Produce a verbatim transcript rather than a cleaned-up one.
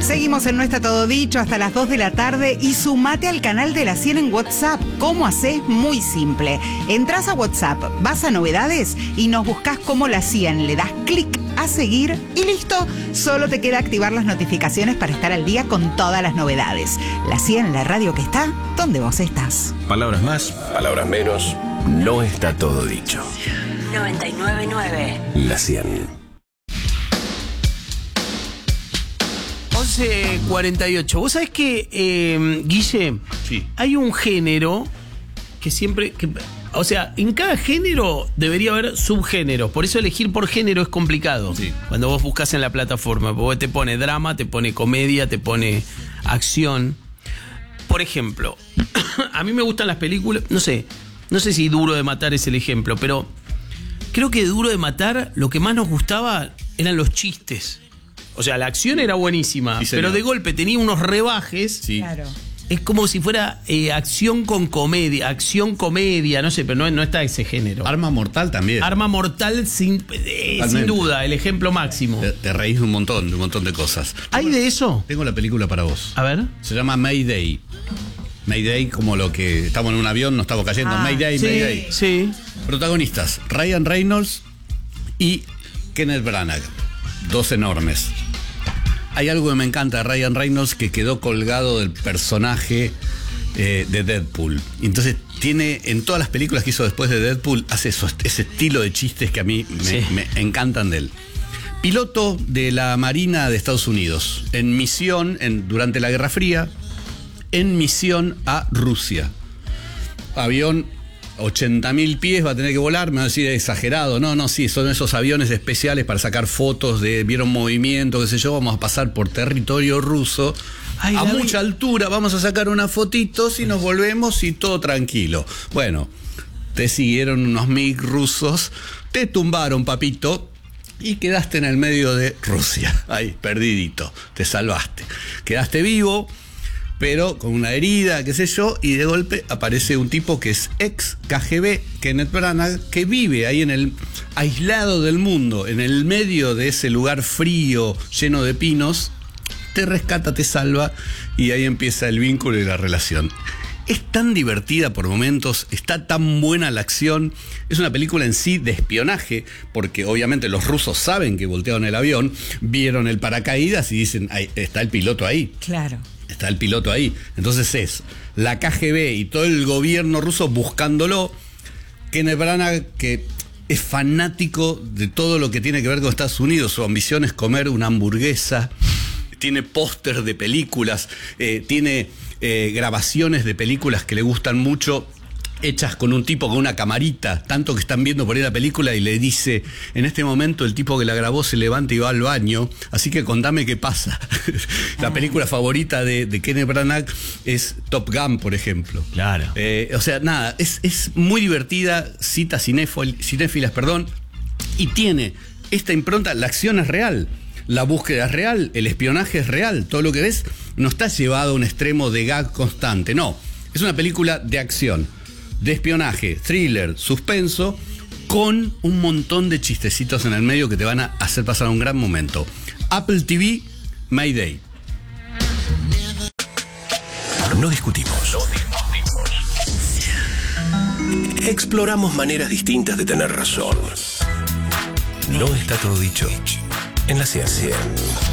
Seguimos en No Está Todo Dicho hasta las dos de la tarde y sumate al canal de La cien en WhatsApp. ¿Cómo hacés? Muy simple. Entrás a WhatsApp, vas a novedades y nos buscás como La cien. Le das clic a seguir y listo. Solo te queda activar las notificaciones para estar al día con todas las novedades. La cien, la radio que está donde vos estás. Palabras más, palabras menos. No está todo dicho. noventa y nueve punto nueve. La cien. once cuarenta y ocho. Vos sabés que, eh, Guille, sí. Hay un género que siempre... Que, o sea, en cada género debería haber subgéneros. Por eso elegir por género es complicado. Sí. Cuando vos buscas en la plataforma. Porque te pone drama, te pone comedia, te pone acción. Por ejemplo, a mí me gustan las películas... No sé, no sé si Duro de Matar es el ejemplo, pero creo que de Duro de Matar lo que más nos gustaba eran los chistes. O sea, la acción era buenísima, sí, pero de golpe tenía unos rebajes. Sí. Claro. Es como si fuera eh, acción con comedia, acción comedia, no sé, pero no, no está ese género. Arma mortal también. Arma mortal sin, eh, sin duda, el ejemplo máximo. Te, te reís de un montón, de un montón de cosas. ¿Hay de eso? Tengo la película para vos. A ver. Se llama Mayday. Mayday, como lo que estamos en un avión, nos estamos cayendo. Ah, Mayday, Sí, Mayday. sí. Protagonistas: Ryan Reynolds y Kenneth Branagh. Dos enormes. Hay algo que me encanta de Ryan Reynolds, que quedó colgado del personaje eh, de Deadpool. Y entonces tiene, en todas las películas que hizo después de Deadpool, hace eso, ese estilo de chistes que a mí me, Sí. me encantan de él. Piloto de la Marina de Estados Unidos, en misión en, durante la Guerra Fría, en misión a Rusia. Avión ochenta mil pies, va a tener que volar, me va a decir exagerado. No, no, sí, son esos aviones especiales para sacar fotos de, vieron movimiento, qué sé yo, vamos a pasar por territorio ruso. Ay, a David. mucha altura, vamos a sacar unas fotitos y nos volvemos y todo tranquilo. Bueno, te siguieron unos MiG rusos, te tumbaron, papito, y quedaste en el medio de Rusia, ahí, perdidito, te salvaste. Quedaste vivo, pero con una herida, qué sé yo, y de golpe aparece un tipo que es ex K G B, Kenneth Branagh, que vive ahí en el aislado del mundo, en el medio de ese lugar frío, lleno de pinos, te rescata, te salva, y ahí empieza el vínculo y la relación. Es tan divertida por momentos, está tan buena la acción. Es una película en sí de espionaje, porque obviamente los rusos saben que voltearon el avión, vieron el paracaídas y dicen, ahí está el piloto ahí. Claro. Está el piloto ahí. Entonces es la K G B y todo el gobierno ruso buscándolo. Kenneth Branagh, que es fanático de todo lo que tiene que ver con Estados Unidos. Su ambición es comer una hamburguesa. Tiene póster de películas. Eh, tiene eh, grabaciones de películas que le gustan mucho, hechas con un tipo con una camarita, tanto que están viendo por ahí la película y le dice, en este momento el tipo que la grabó se levanta y va al baño, así que contame qué pasa. La película favorita de, de Kenneth Branagh es Top Gun, por ejemplo. Claro. Eh, o sea, nada, es, es muy divertida, cita cinéfil, cinéfilas, perdón, y tiene esta impronta, la acción es real. La búsqueda es real, el espionaje es real, todo lo que ves no está llevado a un extremo de gag constante, no, es una película de acción, de espionaje, thriller, suspenso, con un montón de chistecitos en el medio que te van a hacer pasar un gran momento. Apple T V, Mayday. No discutimos. Exploramos maneras distintas de tener razón. No está todo dicho en la ciencia.